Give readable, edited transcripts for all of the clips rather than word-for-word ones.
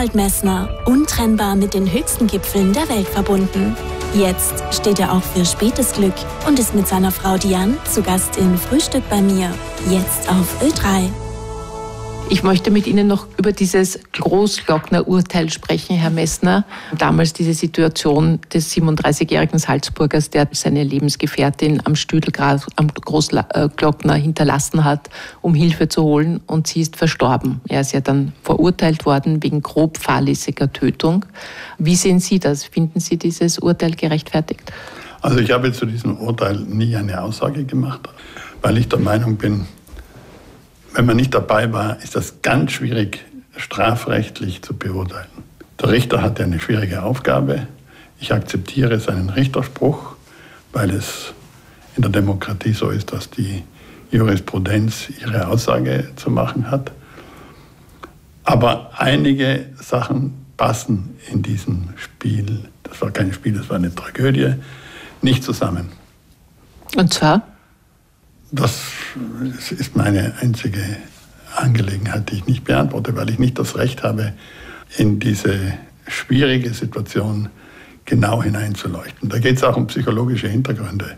Reinhold Messner, untrennbar mit den höchsten Gipfeln der Welt verbunden. Jetzt steht er auch für spätes Glück und ist mit seiner Frau Diane zu Gast in Frühstück bei mir. Jetzt auf Ö3. Ich möchte mit Ihnen noch über dieses Großglockner-Urteil sprechen, Herr Messner. Damals diese Situation des 37-jährigen Salzburgers, der seine Lebensgefährtin am Stüdelgrat am Großglockner hinterlassen hat, um Hilfe zu holen, und sie ist verstorben. Er ist ja dann verurteilt worden wegen grob fahrlässiger Tötung. Wie sehen Sie das? Finden Sie dieses Urteil gerechtfertigt? Also ich habe zu diesem Urteil nie eine Aussage gemacht, weil ich der Meinung bin, wenn man nicht dabei war, ist das ganz schwierig, strafrechtlich zu beurteilen. Der Richter hat ja eine schwierige Aufgabe. Ich akzeptiere seinen Richterspruch, weil es in der Demokratie so ist, dass die Jurisprudenz ihre Aussage zu machen hat. Aber einige Sachen passen in diesem Spiel, das war kein Spiel, das war eine Tragödie, nicht zusammen. Und zwar? Das ist meine einzige Angelegenheit, die ich nicht beantworte, weil ich nicht das Recht habe, in diese schwierige Situation genau hineinzuleuchten. Da geht es auch um psychologische Hintergründe.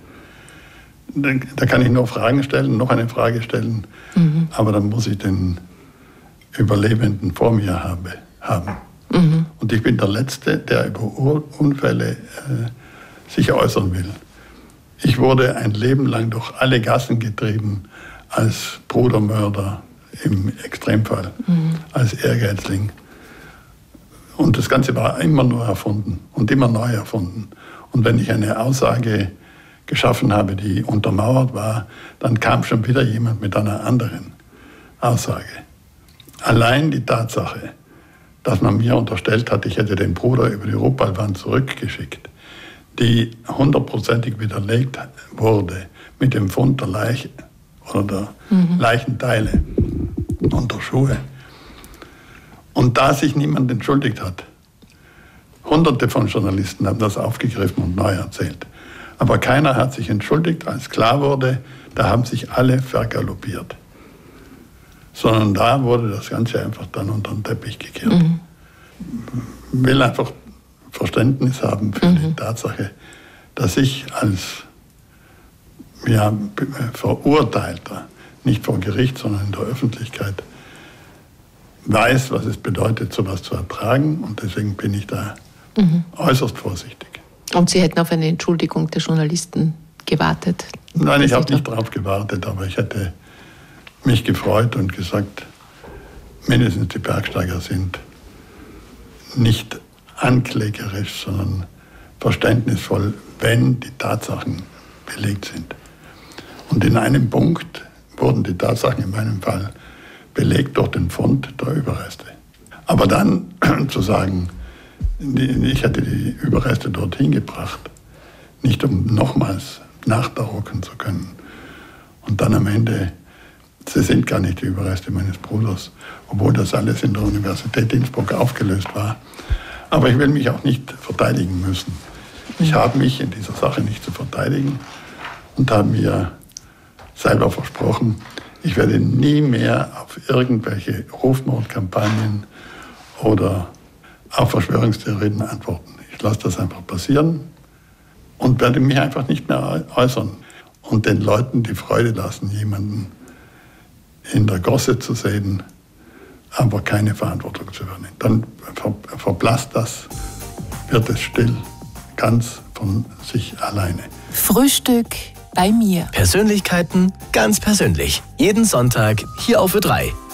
Da kann ich nur Fragen stellen, noch eine Frage stellen, aber dann muss ich den Überlebenden vor mir haben. Und ich bin der Letzte, der über Unfälle sich äußern will. Ich wurde ein Leben lang durch alle Gassen getrieben als Brudermörder im Extremfall, als Ehrgeizling. Und das Ganze war immer nur erfunden und immer neu erfunden. Und wenn ich eine Aussage geschaffen habe, die untermauert war, dann kam schon wieder jemand mit einer anderen Aussage. Allein die Tatsache, dass man mir unterstellt hat, ich hätte den Bruder über die Rupalbahn zurückgeschickt, die 100%ig widerlegt wurde mit dem Fund der Leiche oder der Leichenteile und der Schuhe. Und da sich niemand entschuldigt hat, Hunderte von Journalisten haben das aufgegriffen und neu erzählt. Aber keiner hat sich entschuldigt, als klar wurde, da haben sich alle vergaloppiert. Sondern da wurde das Ganze einfach dann unter den Teppich gekehrt. Will einfach Verständnis haben für die Tatsache, dass ich als Verurteilter, nicht vor Gericht, sondern in der Öffentlichkeit, weiß, was es bedeutet, sowas zu ertragen. Und deswegen bin ich da äußerst vorsichtig. Und Sie hätten auf eine Entschuldigung der Journalisten gewartet? Nein, ich habe nicht darauf gewartet, aber ich hätte mich gefreut und gesagt, mindestens die Bergsteiger sind nicht anklägerisch, sondern verständnisvoll, wenn die Tatsachen belegt sind. Und in einem Punkt wurden die Tatsachen in meinem Fall belegt durch den Fund der Überreste. Aber dann zu sagen, ich hätte die Überreste dorthin gebracht, nicht um nochmals nachdarocken zu können. Und dann am Ende, sie sind gar nicht die Überreste meines Bruders, obwohl das alles in der Universität Innsbruck aufgelöst war. Aber ich will mich auch nicht verteidigen müssen. Ich habe mich in dieser Sache nicht zu verteidigen und habe mir selber versprochen, ich werde nie mehr auf irgendwelche Rufmordkampagnen oder auf Verschwörungstheorien antworten. Ich lasse das einfach passieren und werde mich einfach nicht mehr äußern und den Leuten die Freude lassen, jemanden in der Gosse zu sehen, aber keine Verantwortung zu übernehmen. Dann verblasst das, wird es still, ganz von sich alleine. Frühstück bei mir. Persönlichkeiten ganz persönlich. Jeden Sonntag hier auf Ö3.